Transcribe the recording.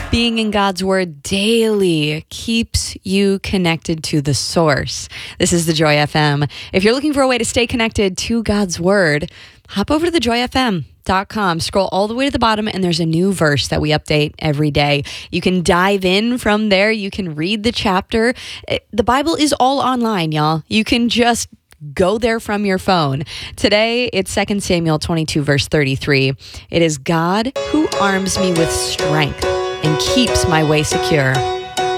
Being in God's Word daily keeps you connected to the source. This is the Joy FM. If you're looking for a way to stay connected to God's Word, hop over to thejoyfm.com, scroll all the way to the bottom, and there's a new verse that we update every day. You can dive in from there. You can read the chapter. The Bible is all online, y'all. You can just go there from your phone. Today, it's 2 Samuel 22, verse 33. It is God who arms me with strength and keeps my way secure.